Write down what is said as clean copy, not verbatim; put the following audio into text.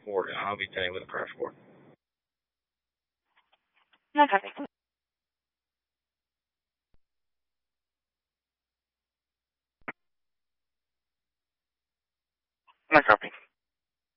report, and I'll be tagged with a crash report. No copy. No copy.